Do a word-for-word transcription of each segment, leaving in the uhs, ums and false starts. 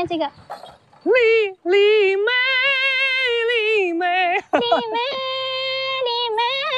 这个。 李李妹，李妹， 李妹，李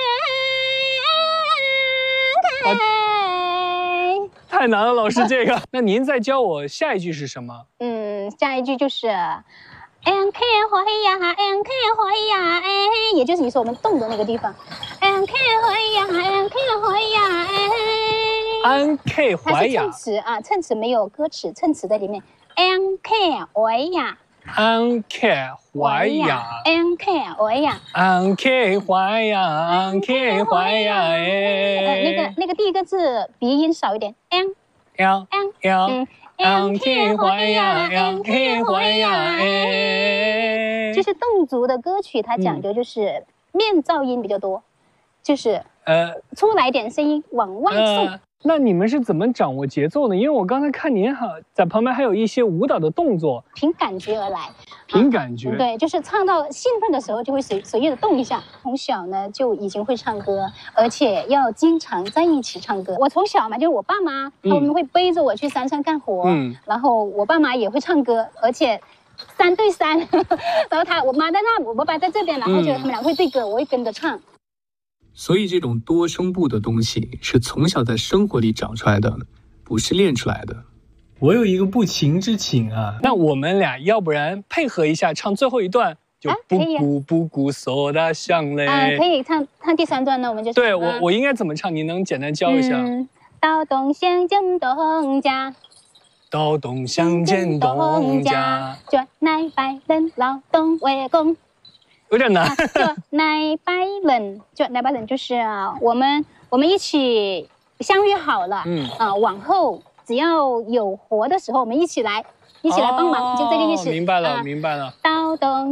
妹。啊、 太难了，老师这个。那您再教我下一句是什么？ 嗯，下一句就是。安开怀呀，安开怀呀，哎，也就是你说我们动的那个地方。安开怀呀，安开怀呀，哎。 安开怀呀。 它是衬词啊，衬词没有歌词，衬词在里面。安开怀呀， 安开怀呀， 安开怀呀， 安开怀呀，安开怀呀，哎。 那个那个第一个字鼻音少一点，安安安安。安开怀呀，安开怀呀，哎。 其实侗族的歌曲它讲究就是面噪音比较多，就是呃出来点声音往外送。呃、 那你们是怎么掌握节奏呢？因为我刚才看您哈在旁边还有一些舞蹈的动作， 凭感觉而来。 凭感觉、 啊，对，就是唱到兴奋的时候就会随随意的动一下。从小呢就已经会唱歌，而且要经常在一起唱歌。我从小嘛，就是我爸妈他们会背着我去山上干活，嗯，然后我爸妈也会唱歌，而且三对三，然后他我妈在那，我爸爸在这边，然后就他们俩会对歌，我会跟着唱。 所以这种多声部的东西是从小在生活里长出来的，不是练出来的。 我有一个不情之请啊，那我们俩要不然配合一下唱最后一段，就不顾不顾所大响嘞。 啊，可以唱唱第三段呢，我们就对我我应该怎么唱？你能简单教一下？ 嗯，到东乡见东家， 到东乡见东家， 做乃拜人劳动为工， 有点难。 做乃拜人，做乃拜人就是我们我们一起相约好了，嗯啊，往后。只要有活的时候，我们一起来，一起来帮忙，哦、就这个意思。 明白了，啊、明白了。 到东